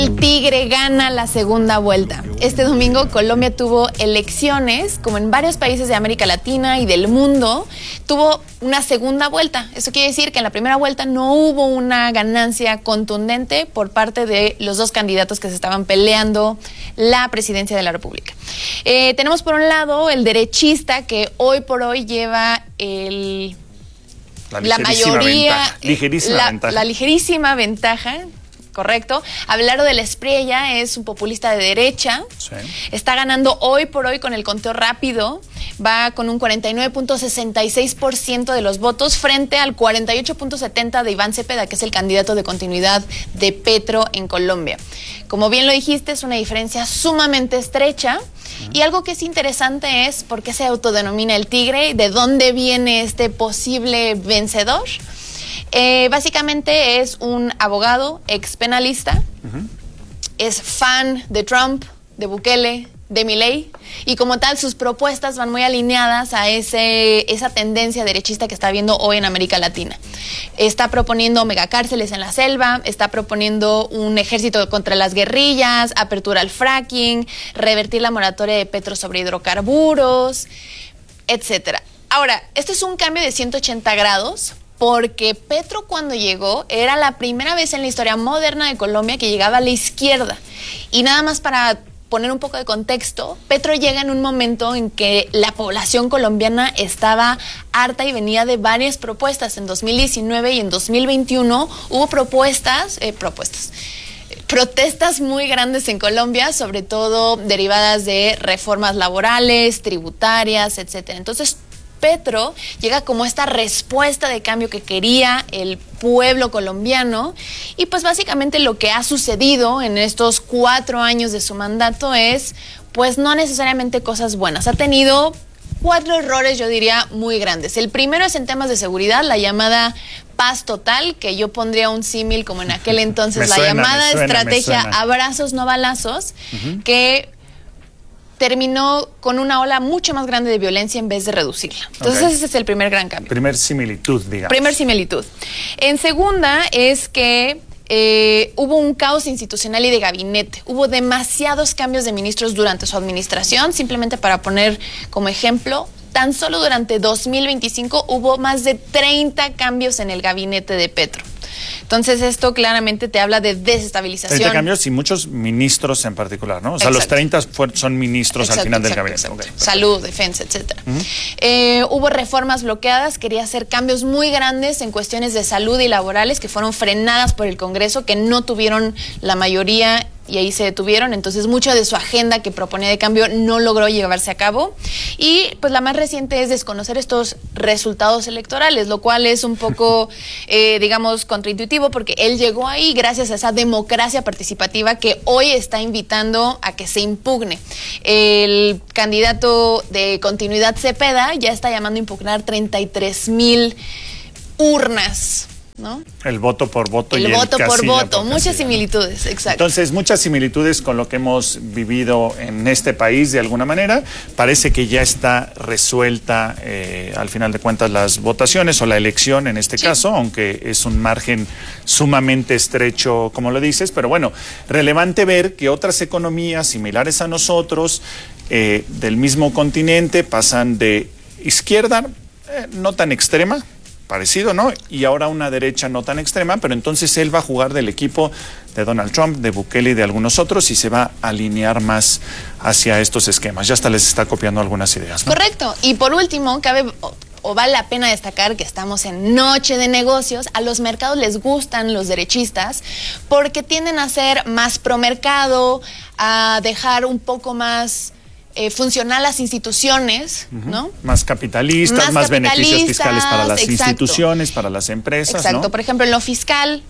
El Tigre gana la segunda vuelta. Este domingo Colombia tuvo elecciones, como en varios países de América Latina y del mundo, tuvo una segunda vuelta. Eso quiere decir que en la primera vuelta no hubo una ganancia contundente por parte de los dos candidatos que se estaban peleando la presidencia de la República. Tenemos por un lado el derechista que hoy por hoy lleva la ligerísima ventaja. Correcto. Abelardo de la Espriella es un populista de derecha. Sí. Está ganando hoy por hoy con el conteo rápido. Va con un 49.66% de los votos frente al 48.70% de Iván Cepeda, que es el candidato de continuidad de Petro en Colombia. Como bien lo dijiste, es una diferencia sumamente estrecha. Y algo que es interesante es por qué se autodenomina el Tigre, de dónde viene este posible vencedor. Básicamente es un abogado, ex penalista, es fan de Trump, de Bukele, de Milei, y como tal sus propuestas van muy alineadas a esa tendencia derechista que está habiendo hoy en América Latina. Está proponiendo megacárceles en la selva, está proponiendo un ejército contra las guerrillas, apertura al fracking, revertir la moratoria de Petro sobre hidrocarburos, etcétera. Ahora, esto es un cambio de 180 grados, porque Petro cuando llegó era la primera vez en la historia moderna de Colombia que llegaba a la izquierda. Y nada más para poner un poco de contexto, Petro llega en un momento en que la población colombiana estaba harta y venía de varias propuestas. En 2019 y en 2021 hubo protestas muy grandes en Colombia, sobre todo derivadas de reformas laborales, tributarias, etcétera. Entonces, Petro llega como esta respuesta de cambio que quería el pueblo colombiano, y pues básicamente lo que ha sucedido en estos 4 años de su mandato es pues no necesariamente cosas buenas. Ha tenido 4 errores, yo diría, muy grandes. El primero es en temas de seguridad, la llamada paz total, que yo pondría un símil como en aquel entonces, llamada estrategia abrazos no balazos, que terminó con una ola mucho más grande de violencia en vez de reducirla. Entonces ese es el primer gran cambio. Primer similitud, digamos. Primer similitud. En segunda es que hubo un caos institucional y de gabinete. Hubo demasiados cambios de ministros durante su administración. Simplemente para poner como ejemplo, tan solo durante 2025 hubo más de 30 cambios en el gabinete de Petro. Entonces esto claramente te habla de desestabilización. 30 cambios y muchos ministros en particular, ¿no? O sea, los 30 son ministros al final del gabinete. Salud, defensa, etcétera. Hubo reformas bloqueadas, quería hacer cambios muy grandes en cuestiones de salud y laborales que fueron frenadas por el Congreso, que no tuvieron la mayoría y ahí se detuvieron. Entonces mucha de su agenda que proponía de cambio no logró llevarse a cabo. Y pues la más reciente es desconocer estos resultados electorales, lo cual es un poco, digamos, contraintuitivo, porque él llegó ahí gracias a esa democracia participativa que hoy está invitando a que se impugne. El candidato de continuidad Cepeda ya está llamando a impugnar 33,000 urnas, ¿no? El voto por voto. El voto por voto, muchas similitudes, exacto. Entonces, muchas similitudes con lo que hemos vivido en este país de alguna manera. Parece que ya está resuelta al final de cuentas las votaciones o la elección en este caso, aunque es un margen sumamente estrecho, como lo dices, pero bueno, relevante ver que otras economías similares a nosotros, del mismo continente, pasan de izquierda, no tan extrema, parecido, ¿no? Y ahora una derecha no tan extrema, pero entonces él va a jugar del equipo de Donald Trump, de Bukele y de algunos otros, y se va a alinear más hacia estos esquemas. Ya hasta les está copiando algunas ideas, ¿no? Correcto. Y por último, vale la pena destacar que estamos en noche de negocios. A los mercados les gustan los derechistas porque tienden a ser más promercado, a dejar un poco más funcional las instituciones, ¿no? Más capitalistas, más beneficios fiscales para las instituciones, para las empresas, exacto, ¿no? Por ejemplo, en lo fiscal,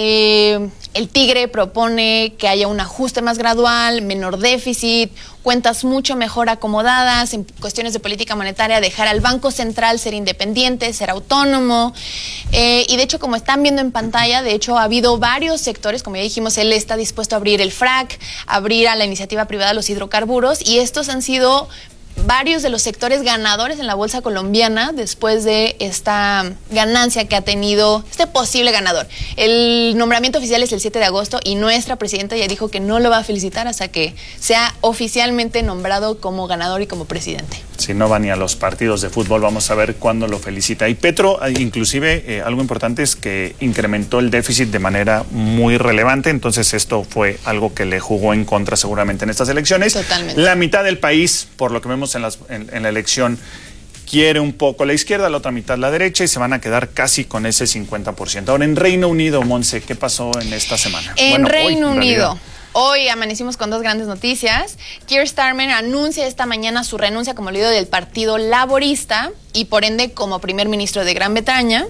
el Tigre propone que haya un ajuste más gradual, menor déficit, cuentas mucho mejor acomodadas en cuestiones de política monetaria, dejar al Banco Central ser independiente, ser autónomo. Y de hecho, como están viendo en pantalla, de hecho ha habido varios sectores, como ya dijimos, él está dispuesto a abrir el frac, abrir a la iniciativa privada los hidrocarburos, y estos han sido varios de los sectores ganadores en la bolsa colombiana después de esta ganancia que ha tenido este posible ganador. El nombramiento oficial es el 7 de agosto y nuestra presidenta ya dijo que no lo va a felicitar hasta que sea oficialmente nombrado como ganador y como presidente. Si no va ni a los partidos de fútbol, vamos a ver cuándo lo felicita. Y Petro, inclusive, algo importante es que incrementó el déficit de manera muy relevante, entonces esto fue algo que le jugó en contra seguramente en estas elecciones. Totalmente. La mitad del país, por lo que vemos en la elección, quiere un poco la izquierda, la otra mitad la derecha, y se van a quedar casi con ese 50%. Ahora, en Reino Unido, Monse, ¿qué pasó en esta semana? Reino Unido. Hoy amanecimos con dos grandes noticias. Keir Starmer anuncia esta mañana su renuncia como líder del Partido Laborista y por ende como primer ministro de Gran Bretaña.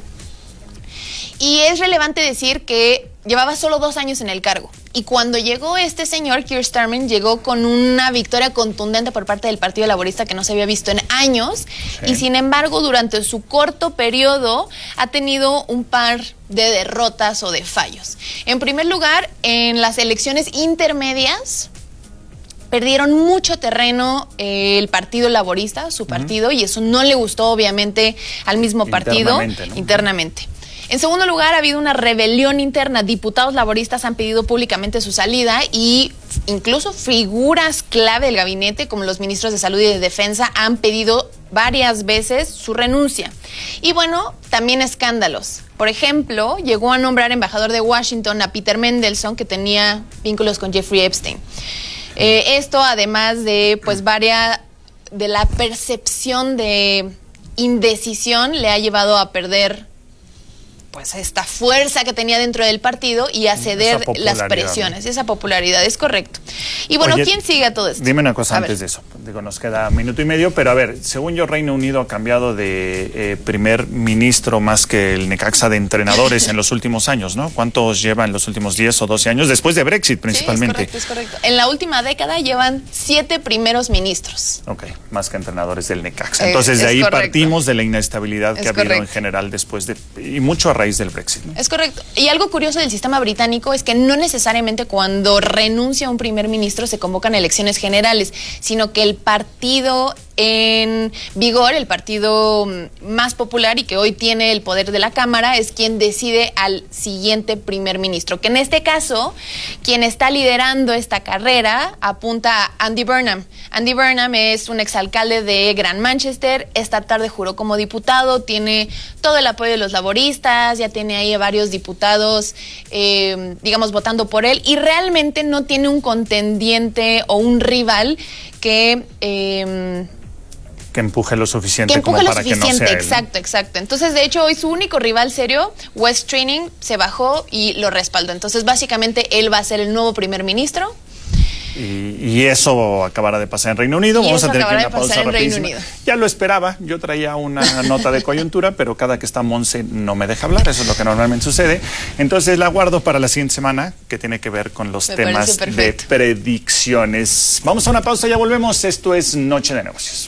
Y es relevante decir que llevaba solo 2 años en el cargo. Y cuando llegó este señor, Keir Starmer, llegó con una victoria contundente por parte del Partido Laborista que no se había visto en años. Sí. Y sin embargo, durante su corto periodo ha tenido un par de derrotas o de fallos. En primer lugar, en las elecciones intermedias, perdieron mucho terreno el Partido Laborista, su partido, y eso no le gustó obviamente al mismo partido internamente. En segundo lugar, ha habido una rebelión interna. Diputados laboristas han pedido públicamente su salida y incluso figuras clave del gabinete, como los ministros de Salud y de Defensa, han pedido varias veces su renuncia. Y bueno, también escándalos. Por ejemplo, llegó a nombrar embajador de Washington a Peter Mandelson, que tenía vínculos con Jeffrey Epstein. Esto, además de de la percepción de indecisión, le ha llevado a perder pues esta fuerza que tenía dentro del partido y a ceder las presiones, esa popularidad, es correcto. Y bueno, oye, ¿quién sigue a todo esto? Dime una cosa antes de eso, digo, nos queda 1 minuto y medio, pero a ver, según yo, Reino Unido ha cambiado de primer ministro más que el Necaxa de entrenadores en los últimos años, ¿no? ¿Cuántos lleva en los últimos 10 o 12 años? Después de Brexit, principalmente. Sí, es correcto. En la última década llevan 7 primeros ministros. Ok, más que entrenadores del Necaxa. Entonces, de ahí partimos de la inestabilidad que ha habido en general después de, y mucho a raíz del Brexit, ¿no? Es correcto. Y algo curioso del sistema británico es que no necesariamente cuando renuncia un primer ministro se convocan elecciones generales, sino que el partido en vigor, el partido más popular y que hoy tiene el poder de la Cámara, es quien decide al siguiente primer ministro, que en este caso, quien está liderando esta carrera apunta a Andy Burnham. Andy Burnham es un exalcalde de Gran Manchester, esta tarde juró como diputado, tiene todo el apoyo de los laboristas, ya tiene ahí a varios diputados, votando por él, y realmente no tiene un contendiente o un rival que empuje lo suficiente como para que no sea él, ¿no? Exacto. Entonces, de hecho, hoy su único rival serio, Wes Streeting, se bajó y lo respaldó. Entonces, básicamente, él va a ser el nuevo primer ministro. Y eso acabará de pasar en Reino Unido. Vamos a tener que ir a una pausa rapidísima. Ya lo esperaba, yo traía una nota de coyuntura, pero cada que está Monse no me deja hablar, eso es lo que normalmente sucede. Entonces la guardo para la siguiente semana, que tiene que ver con los temas de predicciones. Vamos a una pausa, ya volvemos. Esto es Noche de Negocios.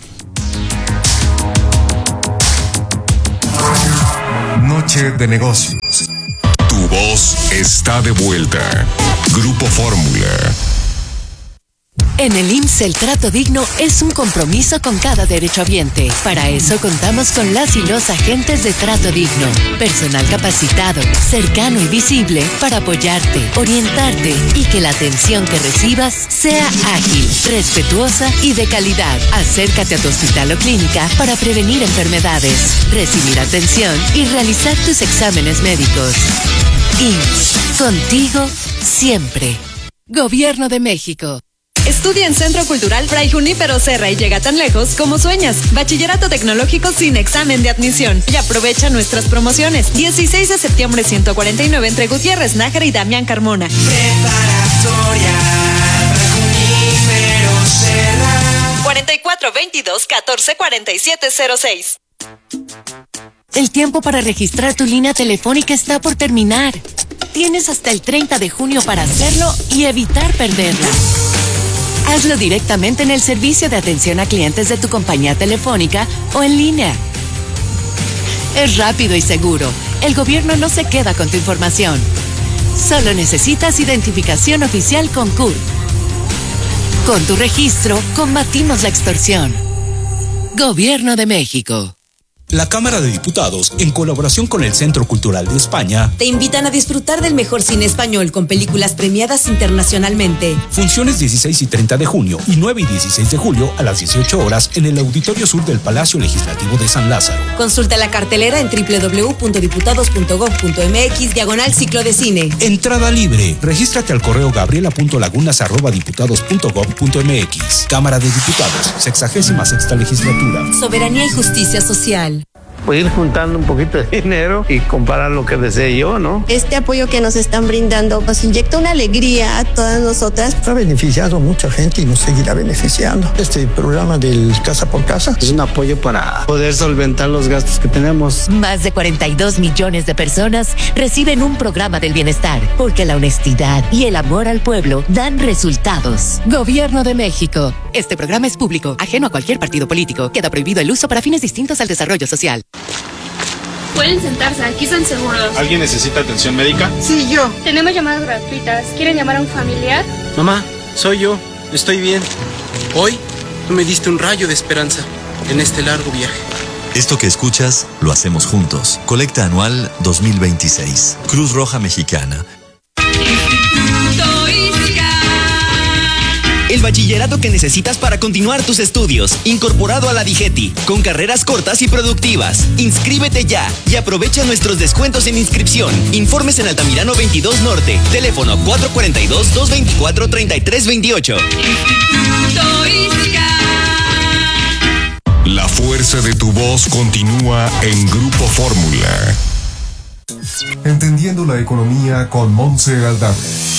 Noche de Negocios. Tu voz está de vuelta. Grupo Fórmula. En el IMSS el trato digno es un compromiso con cada derechohabiente. Para eso contamos con las y los agentes de trato digno. Personal capacitado, cercano y visible para apoyarte, orientarte y que la atención que recibas sea ágil, respetuosa y de calidad. Acércate a tu hospital o clínica para prevenir enfermedades, recibir atención y realizar tus exámenes médicos. IMSS, contigo siempre. Gobierno de México. Estudia en Centro Cultural Fray Junípero Serra y llega tan lejos como sueñas. Bachillerato tecnológico sin examen de admisión. Y aprovecha nuestras promociones. 16 de septiembre 149 entre Gutiérrez Nájera y Damián Carmona. Preparatoria Fray Junípero Serra. 4422-144706. El tiempo para registrar tu línea telefónica está por terminar. Tienes hasta el 30 de junio para hacerlo y evitar perderla. Hazlo directamente en el servicio de atención a clientes de tu compañía telefónica o en línea. Es rápido y seguro. El gobierno no se queda con tu información. Solo necesitas identificación oficial con CURP. Con tu registro, combatimos la extorsión. Gobierno de México. La Cámara de Diputados, en colaboración con el Centro Cultural de España, te invitan a disfrutar del mejor cine español con películas premiadas internacionalmente. Funciones 16 y 30 de junio y 9 y 16 de julio a las 18 horas en el Auditorio Sur del Palacio Legislativo de San Lázaro. Consulta la cartelera en www.diputados.gov.mx/ciclo de cine. Entrada libre. Regístrate al correo gabriela.lagunas@diputados.gov.mx. Cámara de Diputados, 66ª Legislatura. Soberanía y justicia social. Pues ir juntando un poquito de dinero y comprar lo que desee yo, ¿no? Este apoyo que nos están brindando nos inyecta una alegría a todas nosotras. Ha beneficiado a mucha gente y nos seguirá beneficiando. Este programa del Casa por Casa es un apoyo para poder solventar los gastos que tenemos. Más de 42 millones de personas reciben un programa del bienestar, porque la honestidad y el amor al pueblo dan resultados. Gobierno de México. Este programa es público, ajeno a cualquier partido político. Queda prohibido el uso para fines distintos al desarrollo social. Pueden sentarse, aquí están seguros. ¿Alguien necesita atención médica? Sí, yo. Tenemos llamadas gratuitas. ¿Quieren llamar a un familiar? Mamá, soy yo. Estoy bien. Hoy tú me diste un rayo de esperanza en este largo viaje. Esto que escuchas, lo hacemos juntos. Colecta anual 2026. Cruz Roja Mexicana. El bachillerato que necesitas para continuar tus estudios, incorporado a la DIGETI, con carreras cortas y productivas. Inscríbete ya y aprovecha nuestros descuentos en inscripción. Informes en Altamirano 22 Norte, teléfono 442-224-3328. La fuerza de tu voz continúa en Grupo Fórmula. Entendiendo la economía con Montse Aldave.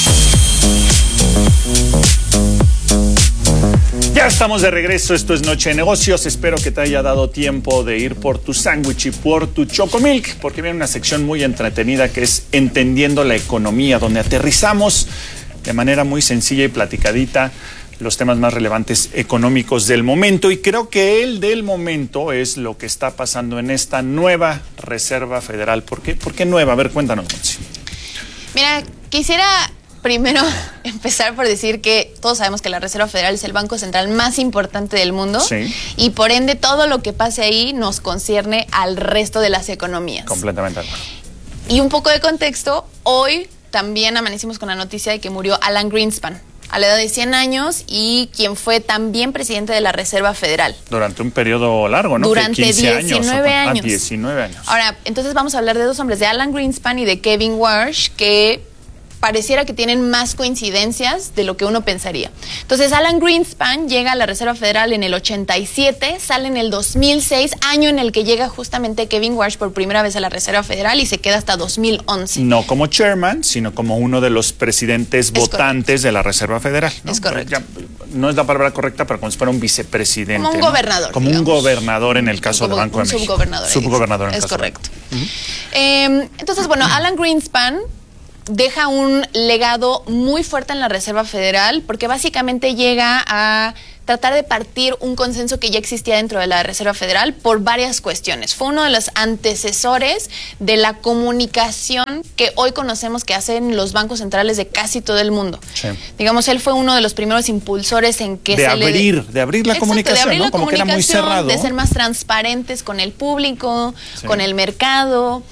Ya estamos de regreso, esto es Noche de Negocios. Espero que te haya dado tiempo de ir por tu sándwich y por tu Chocomilk, porque viene una sección muy entretenida que es Entendiendo la Economía, donde aterrizamos de manera muy sencilla y platicadita los temas más relevantes económicos del momento. Y creo que el del momento es lo que está pasando en esta nueva Reserva Federal. ¿Por qué nueva? A ver, cuéntanos, Monsi. Mira, quisiera primero empezar por decir que todos sabemos que la Reserva Federal es el banco central más importante del mundo. Sí. Y por ende todo lo que pase ahí nos concierne al resto de las economías. Completamente de acuerdo. Y un poco de contexto, hoy también amanecimos con la noticia de que murió Alan Greenspan a la edad de 100 años y quien fue también presidente de la Reserva Federal. Durante un periodo largo, ¿no? Durante 19 años. 19 años. Ahora, entonces vamos a hablar de dos hombres, de Alan Greenspan y de Kevin Warsh, que pareciera que tienen más coincidencias de lo que uno pensaría. Entonces, Alan Greenspan llega a la Reserva Federal en el 87, sale en el 2006, año en el que llega justamente Kevin Warsh por primera vez a la Reserva Federal y se queda hasta 2011. No como chairman, sino como uno de los presidentes votantes de la Reserva Federal, ¿no? Es correcto. Ya, no es la palabra correcta, pero como si fuera un vicepresidente. Como un gobernador. Como digamos. un gobernador en el caso del Banco de México. Subgobernador en el caso. Es correcto. Entonces, bueno, Alan Greenspan deja un legado muy fuerte en la Reserva Federal porque básicamente llega a tratar de partir un consenso que ya existía dentro de la Reserva Federal por varias cuestiones. Fue uno de los antecesores de la comunicación que hoy conocemos que hacen los bancos centrales de casi todo el mundo. Sí. Digamos, él fue uno de los primeros impulsores en que de abrir la Exacto, comunicación, de abrir ¿no? la Como que era muy cerrado. De ser más transparentes con el público, sí, con el mercado.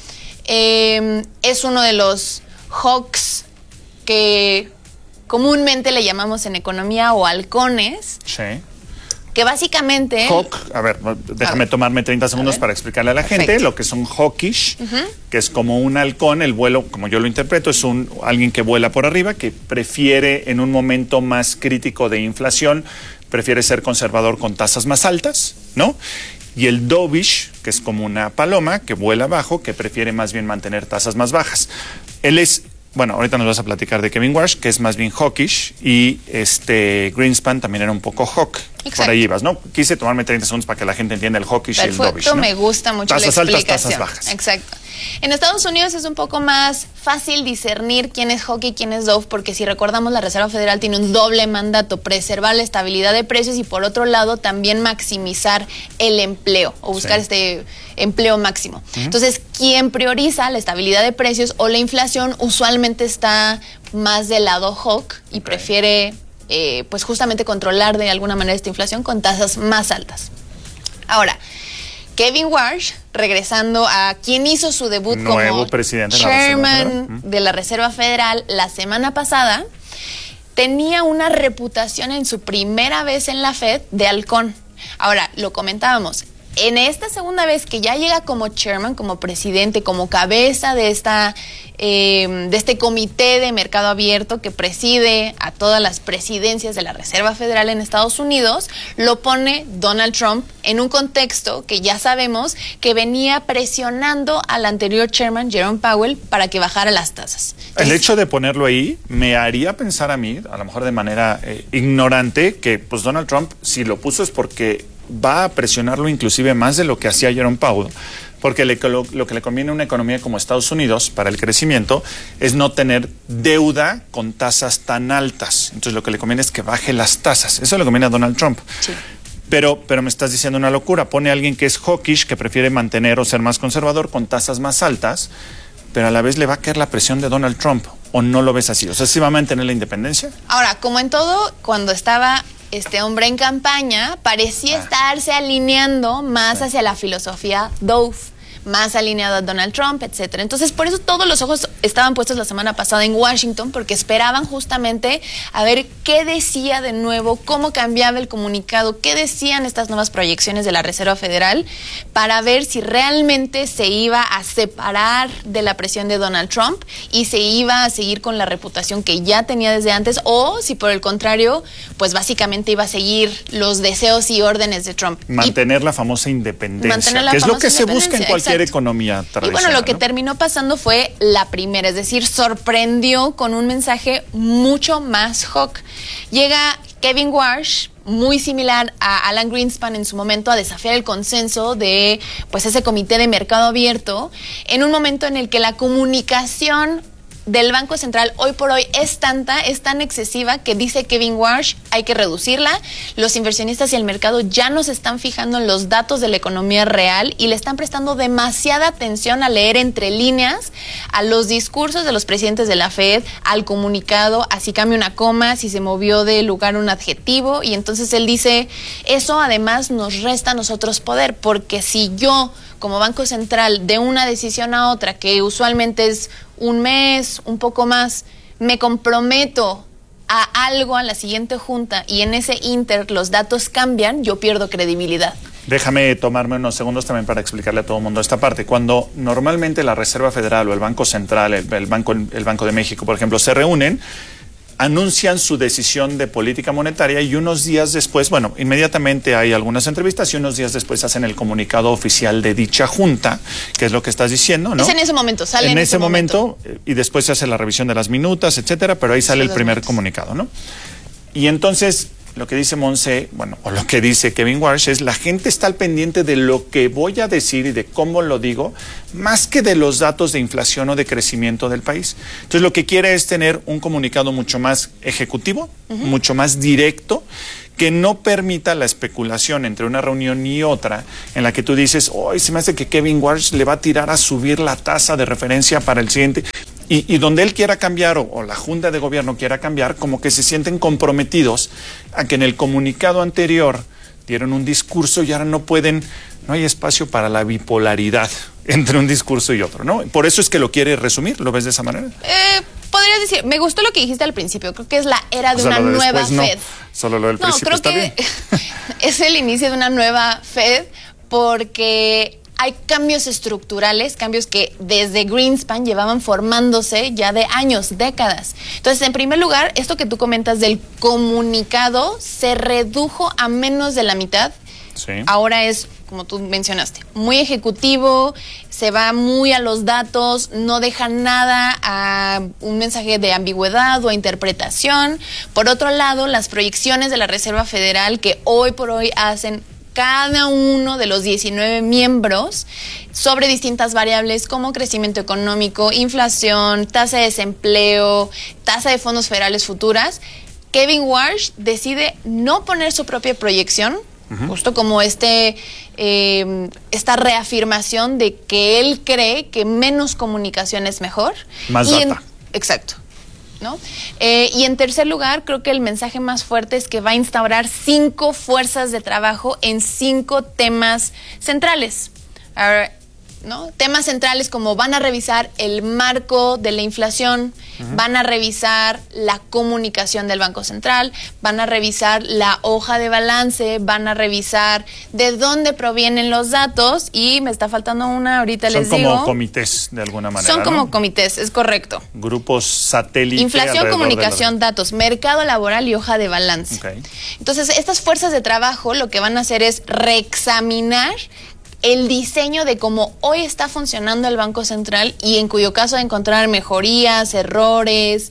Es uno de los hawks que comúnmente le llamamos en economía o halcones. Sí. Que básicamente... Hawk, a ver, déjame tomarme 30 segundos para explicarle a la gente lo que son hawkish, que es como un halcón. El vuelo, como yo lo interpreto, es alguien que vuela por arriba, que prefiere en un momento más crítico de inflación, prefiere ser conservador con tasas más altas, ¿no? Y el dovish, que es como una paloma que vuela bajo, que prefiere más bien mantener tasas más bajas. Él es, bueno, ahorita nos vas a platicar de Kevin Warsh, que es más bien hawkish, y Greenspan también era un poco hawk. Exacto. Por ahí ibas, ¿no? Quise tomarme 30 segundos para que la gente entienda el hawkish. Perfecto, y el dovish, ¿no? Me gusta mucho tasas la altas, explicación. tasas bajas. Exacto. En Estados Unidos es un poco más fácil discernir quién es hawk y quién es dove, porque si recordamos, la Reserva Federal tiene un doble mandato: preservar la estabilidad de precios y, por otro lado, también maximizar el empleo o buscar este empleo máximo. Entonces, quien prioriza la estabilidad de precios o la inflación usualmente está más del lado hawk y prefiere pues justamente controlar de alguna manera esta inflación con tasas más altas. Ahora, Kevin Warsh, regresando a quien hizo su debut como presidente chairman de la Reserva Federal la semana pasada, tenía una reputación en su primera vez en la Fed de halcón. Ahora, lo comentábamos, en esta segunda vez que ya llega como chairman, como presidente, como cabeza de este comité de mercado abierto que preside a todas las presidencias de la Reserva Federal en Estados Unidos, lo pone Donald Trump en un contexto que ya sabemos que venía presionando al anterior chairman, Jerome Powell, para que bajara las tasas. Entonces, el hecho de ponerlo ahí me haría pensar a mí, a lo mejor de manera ignorante, que pues Donald Trump, si lo puso es porque va a presionarlo inclusive más de lo que hacía Jerome Powell, porque lo que le conviene a una economía como Estados Unidos para el crecimiento es no tener deuda con tasas tan altas. Entonces lo que le conviene es que baje las tasas. Eso le conviene a Donald Trump. Sí. Pero me estás diciendo una locura. Pone a alguien que es hawkish, que prefiere mantener o ser más conservador con tasas más altas, pero a la vez le va a caer la presión de Donald Trump. ¿O no lo ves así? O sea, ¿sí va a mantener la independencia? Ahora, como en todo, cuando estaba este hombre en campaña, parecía estarse alineando más hacia la filosofía Dove, más alineado a Donald Trump, etcétera. Entonces, por eso todos los ojos estaban puestos la semana pasada en Washington, porque esperaban justamente a ver qué decía de nuevo, cómo cambiaba el comunicado, qué decían estas nuevas proyecciones de la Reserva Federal, para ver si realmente se iba a separar de la presión de Donald Trump y se iba a seguir con la reputación que ya tenía desde antes, o si por el contrario, pues básicamente iba a seguir los deseos y órdenes de Trump. Mantener la famosa independencia, que es lo que se busca en cualquier economía tradicional. Y bueno, lo que terminó pasando fue la primera, es decir, sorprendió con un mensaje mucho más hawk. Llega Kevin Warsh, muy similar a Alan Greenspan en su momento, a desafiar el consenso de pues ese comité de mercado abierto, en un momento en el que la comunicación del Banco Central hoy por hoy es tan excesiva que dice Kevin Warsh, hay que reducirla. Los inversionistas y el mercado ya no se están fijando en los datos de la economía real y le están prestando demasiada atención a leer entre líneas a los discursos de los presidentes de la Fed, al comunicado, a si cambia una coma, si se movió de lugar un adjetivo, y entonces él dice, eso además nos resta a nosotros poder, porque si yo como Banco Central de una decisión a otra, que usualmente es un mes, un poco más, me comprometo a algo a la siguiente junta y en ese inter los datos cambian, yo pierdo credibilidad. Déjame tomarme unos segundos también para explicarle a todo el mundo esta parte. Cuando normalmente la Reserva Federal o el Banco Central, el Banco de México, por ejemplo, se reúnen, anuncian su decisión de política monetaria y unos días después, bueno, inmediatamente hay algunas entrevistas y unos días después hacen el comunicado oficial de dicha junta, que es lo que estás diciendo, ¿no? Es en ese momento, sale en ese momento. Y después se hace la revisión de las minutas, etcétera, pero ahí sale el primer comunicado, ¿no? Y entonces lo que dice Monse, bueno, o lo que dice Kevin Warsh es, la gente está al pendiente de lo que voy a decir y de cómo lo digo, más que de los datos de inflación o de crecimiento del país. Entonces lo que quiere es tener un comunicado mucho más ejecutivo, mucho más directo, que no permita la especulación entre una reunión y otra, en la que tú dices, hoy se me hace que Kevin Warsh le va a tirar a subir la tasa de referencia para el siguiente. Y donde él quiera cambiar o la Junta de Gobierno quiera cambiar, como que se sienten comprometidos a que en el comunicado anterior dieron un discurso y ahora no hay espacio para la bipolaridad entre un discurso y otro, ¿no? Por eso es que lo quiere resumir, ¿lo ves de esa manera? Podrías decir, me gustó lo que dijiste al principio, creo que es la era de una nueva Fed. No, solo lo del principio está bien. Creo que es el inicio de una nueva Fed porque hay cambios estructurales, cambios que desde Greenspan llevaban formándose ya de años, décadas. Entonces, en primer lugar, esto que tú comentas del comunicado se redujo a menos de la mitad. Sí. Ahora es, como tú mencionaste, muy ejecutivo, se va muy a los datos, no deja nada a un mensaje de ambigüedad o a interpretación. Por otro lado, las proyecciones de la Reserva Federal que hoy por hoy hacen cada uno de los 19 miembros sobre distintas variables como crecimiento económico, inflación, tasa de desempleo, tasa de fondos federales futuras. Kevin Warsh decide no poner su propia proyección, justo como esta reafirmación de que él cree que menos comunicación es mejor. Más data. Exacto. ¿no? Y en tercer lugar, creo que el mensaje más fuerte es que va a instaurar 5 fuerzas de trabajo en 5 temas centrales. Ahora, ¿no? Temas centrales como van a revisar el marco de la inflación, van a revisar la comunicación del Banco Central, van a revisar la hoja de balance, van a revisar de dónde provienen los datos y me está faltando una, ahorita les digo. Son como comités de alguna manera. Son como ¿no? comités, es correcto. Grupos satélite. Inflación, comunicación, datos, mercado laboral y hoja de balance. Okay. Entonces, estas fuerzas de trabajo lo que van a hacer es reexaminar el diseño de cómo hoy está funcionando el Banco Central y en cuyo caso de encontrar mejorías, errores,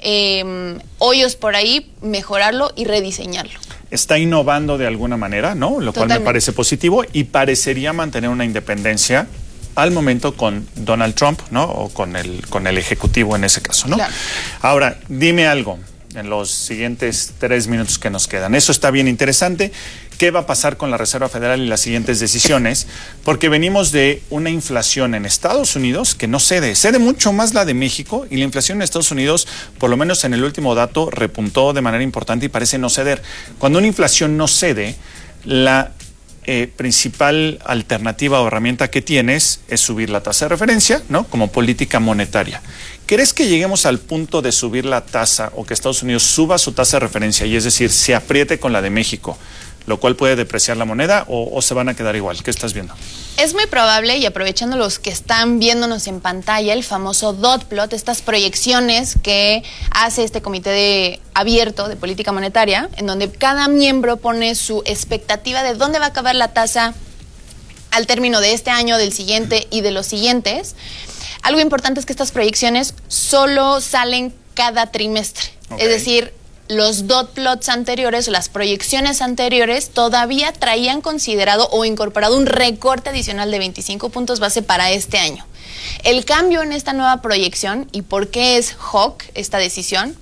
hoyos por ahí, mejorarlo y rediseñarlo. Está innovando de alguna manera, ¿no? Lo cual me parece positivo y parecería mantener una independencia al momento con Donald Trump, ¿no? O con el ejecutivo en ese caso, ¿no? Claro. Ahora, dime algo en los siguientes 3 minutos que nos quedan. Eso está bien interesante. ¿Qué va a pasar con la Reserva Federal y las siguientes decisiones? Porque venimos de una inflación en Estados Unidos que no cede. Cede mucho más la de México y la inflación en Estados Unidos, por lo menos en el último dato, repuntó de manera importante y parece no ceder. Cuando una inflación no cede, la principal alternativa o herramienta que tienes es subir la tasa de referencia, ¿no? Como política monetaria. ¿Crees que lleguemos al punto de subir la tasa o que Estados Unidos suba su tasa de referencia y es decir, se apriete con la de México, lo cual puede depreciar la moneda o se van a quedar igual? ¿Qué estás viendo? Es muy probable, y aprovechando los que están viéndonos en pantalla, el famoso dot plot, estas proyecciones que hace este comité abierto de política monetaria, en donde cada miembro pone su expectativa de dónde va a acabar la tasa al término de este año, del siguiente y de los siguientes. Algo importante es que estas proyecciones solo salen cada trimestre. Okay. Es decir, los dot plots anteriores o las proyecciones anteriores todavía traían considerado o incorporado un recorte adicional de 25 puntos base para este año. El cambio en esta nueva proyección, y por qué es hawk esta decisión,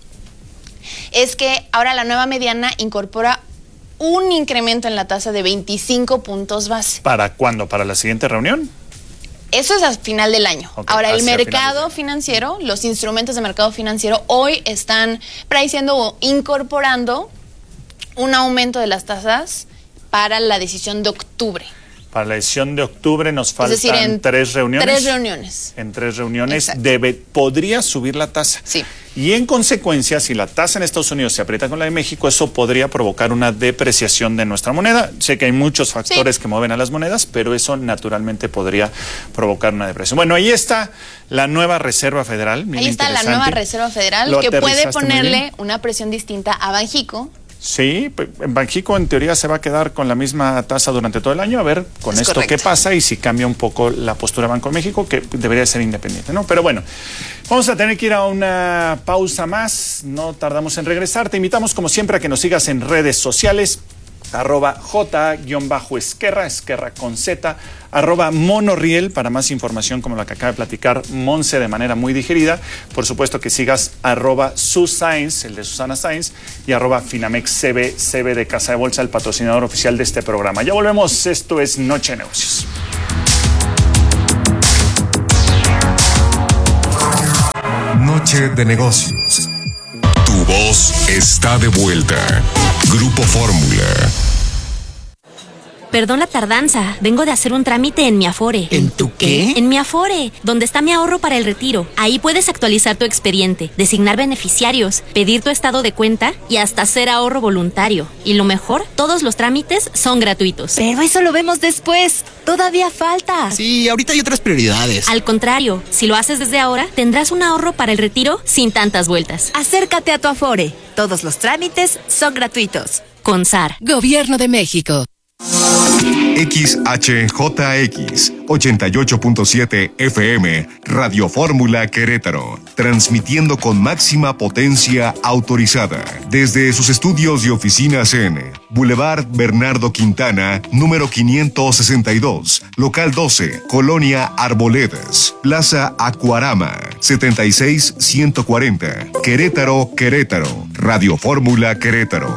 es que ahora la nueva mediana incorpora un incremento en la tasa de 25 puntos base. ¿Para cuándo? ¿Para la siguiente reunión? Eso es al final del año. Okay, ahora, el mercado financiero, los instrumentos de mercado financiero hoy están prediciendo o incorporando un aumento de las tasas para la decisión de octubre. Para la decisión de octubre nos faltan 3 reuniones. 3 reuniones. En 3 reuniones podría subir la tasa. Sí. Y en consecuencia, si la tasa en Estados Unidos se aprieta con la de México, eso podría provocar una depreciación de nuestra moneda. Sé que hay muchos factores que mueven a las monedas, pero eso naturalmente podría provocar una depresión. Bueno, ahí está la nueva Reserva Federal. Ahí está la nueva Reserva Federal que puede ponerle una presión distinta a Banxico. Sí, Banxico en teoría se va a quedar con la misma tasa durante todo el año, a ver con esto correcto. Qué pasa y si cambia un poco la postura de Banco de México, que debería ser independiente, ¿no? Pero bueno, vamos a tener que ir a una pausa más, no tardamos en regresar. Te invitamos como siempre a que nos sigas en redes sociales, @J_Esquerra, Esquerra con Z, @Monorriel para más información como la que acaba de platicar Monse de manera muy digerida. Por supuesto que sigas @SuScience, el de Susana Sainz, y @FinamexCB, CB de Casa de Bolsa, el patrocinador oficial de este programa. Ya volvemos, esto es Noche de Negocios. Noche de Negocios. Tu voz está de vuelta. Grupo Fórmula. Perdón la tardanza, vengo de hacer un trámite en mi Afore. ¿En tu qué? En mi Afore, donde está mi ahorro para el retiro. Ahí puedes actualizar tu expediente, designar beneficiarios, pedir tu estado de cuenta y hasta hacer ahorro voluntario. Y lo mejor, todos los trámites son gratuitos. Pero eso lo vemos después. Todavía falta. Sí, ahorita hay otras prioridades. Al contrario, si lo haces desde ahora, tendrás un ahorro para el retiro sin tantas vueltas. Acércate a tu Afore. Todos los trámites son gratuitos. CONSAR. Gobierno de México. XHJX 88.7 FM, Radio Fórmula Querétaro, transmitiendo con máxima potencia autorizada desde sus estudios y oficinas en Boulevard Bernardo Quintana, número 562, local 12, Colonia Arboledas, Plaza Acuarama, 76140, Querétaro, Querétaro, Radio Fórmula Querétaro,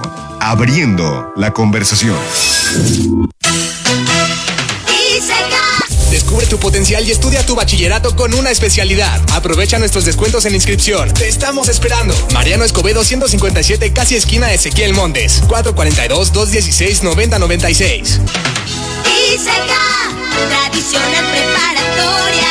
abriendo la conversación. Descubre tu potencial y estudia tu bachillerato con una especialidad. Aprovecha nuestros descuentos en inscripción. Te estamos esperando. Mariano Escobedo 157, casi esquina Ezequiel Montes. 442-216-9096. ISECA, tradicional preparatoria.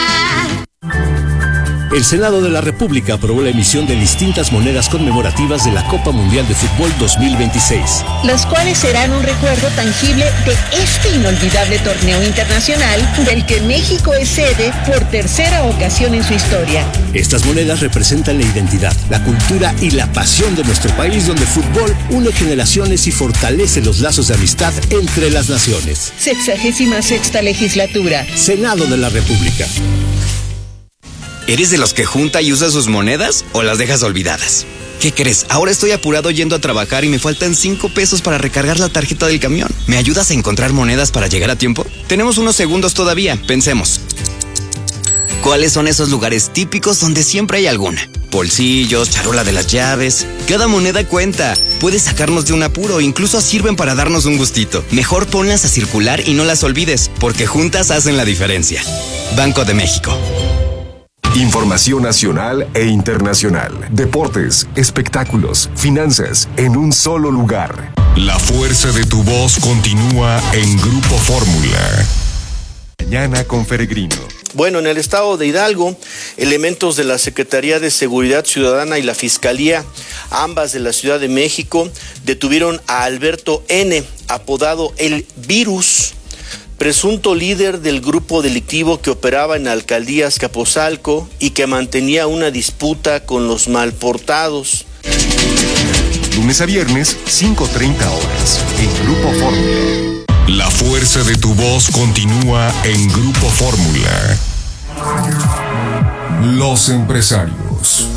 El Senado de la República aprobó la emisión de distintas monedas conmemorativas de la Copa Mundial de Fútbol 2026. Las cuales serán un recuerdo tangible de este inolvidable torneo internacional del que México es sede por tercera ocasión en su historia. Estas monedas representan la identidad, la cultura y la pasión de nuestro país, donde el fútbol une generaciones y fortalece los lazos de amistad entre las naciones. 66ª legislatura. Senado de la República. ¿Eres de los que junta y usa sus monedas o las dejas olvidadas? ¿Qué crees? Ahora estoy apurado yendo a trabajar y me faltan 5 pesos para recargar la tarjeta del camión. ¿Me ayudas a encontrar monedas para llegar a tiempo? Tenemos unos segundos todavía, pensemos. ¿Cuáles son esos lugares típicos donde siempre hay alguna? Bolsillos, charola de las llaves. Cada moneda cuenta. Puede sacarnos de un apuro, incluso sirven para darnos un gustito. Mejor ponlas a circular y no las olvides, porque juntas hacen la diferencia. Banco de México. Información nacional e internacional. Deportes, espectáculos, finanzas, en un solo lugar. La fuerza de tu voz continúa en Grupo Fórmula. Mañana con Peregrino. Bueno, en el estado de Hidalgo, elementos de la Secretaría de Seguridad Ciudadana y la Fiscalía, ambas de la Ciudad de México, detuvieron a Alberto N., apodado El Virus, presunto líder del grupo delictivo que operaba en la alcaldía Azcapotzalco y que mantenía una disputa con los malportados. Lunes a viernes, 5:30 horas, en Grupo Fórmula. La fuerza de tu voz continúa en Grupo Fórmula. Los empresarios.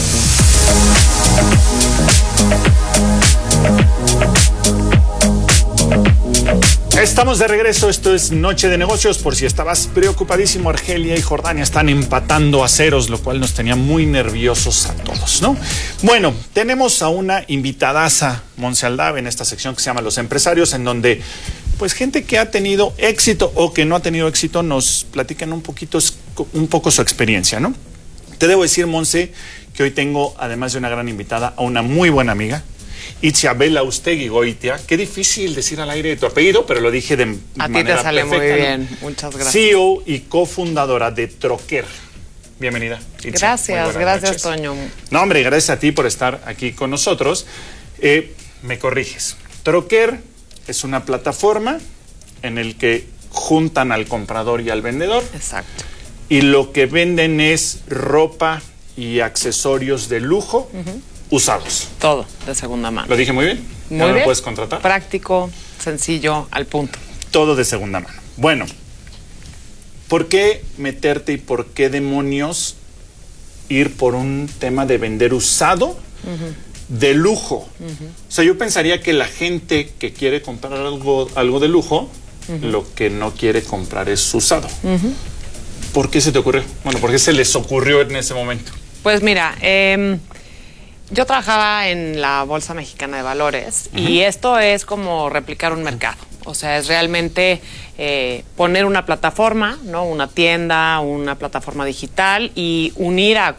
Estamos de regreso, esto es Noche de Negocios. Por si estabas preocupadísimo, Argelia y Jordania están empatando a ceros, lo cual nos tenía muy nerviosos a todos, ¿no? Bueno, tenemos a una invitadaza, Monse Aldave, en esta sección que se llama Los Empresarios, en donde pues gente que ha tenido éxito o que no ha tenido éxito nos platican un poco su experiencia, ¿no? Te debo decir, Monse, que hoy tengo, además de una gran invitada, a una muy buena amiga, Itziabela Ustegui Goitia. Qué difícil decir al aire tu apellido, pero lo dije de manera perfecta. A ti te sale muy bien, ¿no? Muchas gracias. CEO y cofundadora de Troquer. Bienvenida, Itzia. Gracias, noches. Toño. No, hombre, gracias a ti por estar aquí con nosotros. Me corriges. Troquer es una plataforma en el que juntan al comprador y al vendedor. Exacto. Y lo que venden es ropa y accesorios de lujo. Usados. Todo de segunda mano. ¿Lo dije muy bien? Muy bien. ¿Me puedes contratar? Práctico, sencillo, al punto. Todo de segunda mano. Bueno, ¿por qué meterte y por qué demonios ir por un tema de vender usado de lujo? O sea, yo pensaría que la gente que quiere comprar algo de lujo, lo que no quiere comprar es usado. ¿Por qué se te ocurrió? Bueno, ¿por qué se les ocurrió en ese momento? Pues mira, yo trabajaba en la Bolsa Mexicana de Valores y esto es como replicar un mercado. O sea, es realmente poner una plataforma, ¿no? Una tienda, una plataforma digital y unir a